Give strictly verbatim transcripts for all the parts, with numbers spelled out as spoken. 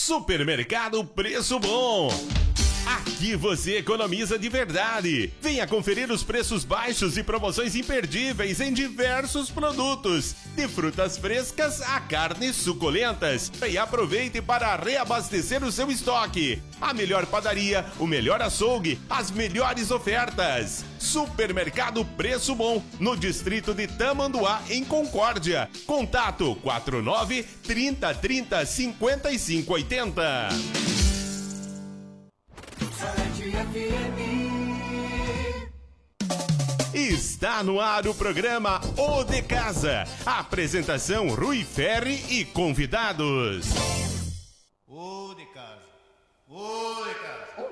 Supermercado Preço Bom. Aqui você economiza de verdade. Venha conferir os preços baixos e promoções imperdíveis em diversos produtos, de frutas frescas a carnes suculentas. E aproveite para reabastecer o seu estoque. A melhor padaria, o melhor açougue, as melhores ofertas. Supermercado Preço Bom, no distrito de Tamanduá, em Concórdia. Contato quatro nove, trinta, trinta, cinquenta e cinco, oitenta. Está no ar o programa O de Casa. Apresentação Rui Ferri e convidados. O de Casa. O de Casa.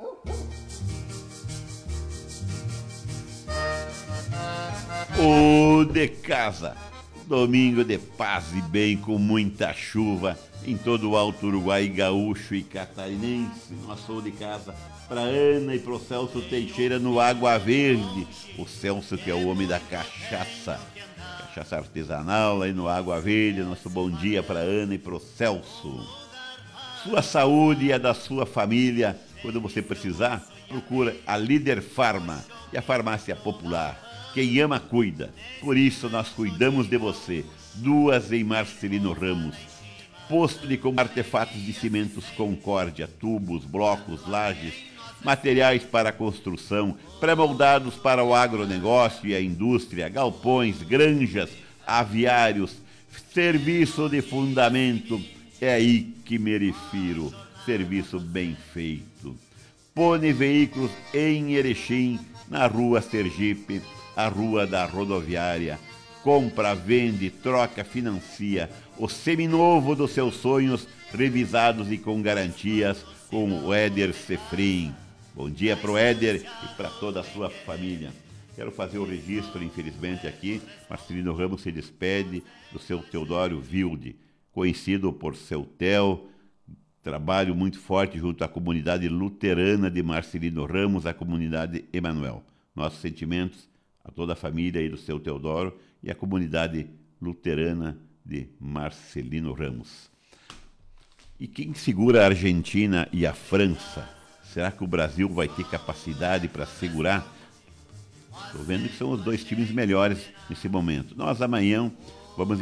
O de Casa. Domingo de paz e bem, com muita chuva em todo o Alto Uruguai, gaúcho e catarinense. Nosso O de Casa para Ana e pro Celso Teixeira no Água Verde. O Celso, que é o homem da cachaça, cachaça artesanal aí no Água Verde. Nosso bom dia para Ana e pro Celso. Sua saúde e a da sua família, quando você precisar, procura a Líder Farma e a Farmácia Popular. Quem ama, cuida. Por isso, nós cuidamos de você. Duas em Marcelino Ramos. Posto de com artefatos de cimentos Concórdia, tubos, blocos, lajes, materiais para a construção, pré-moldados para o agronegócio e a indústria, galpões, granjas, aviários, serviço de fundamento. É aí que me refiro. Serviço bem feito. Pone Veículos em Erechim, na Rua Sergipe, a Rua da Rodoviária. Compra, vende, troca, financia o seminovo dos seus sonhos, revisados e com garantias, com o Éder Sefrim. Bom dia para o Éder e para toda a sua família. Quero fazer o registro, infelizmente, aqui. Marcelino Ramos se despede do seu Teodoro Wilde, conhecido por seu Theo. Trabalho muito forte junto à comunidade luterana de Marcelino Ramos, a comunidade Emanuel. Nossos sentimentos a toda a família aí do seu Teodoro e a comunidade luterana de Marcelino Ramos. E quem segura a Argentina e a França? Será que o Brasil vai ter capacidade para segurar? Estou vendo que são os dois times melhores nesse momento. Nós amanhã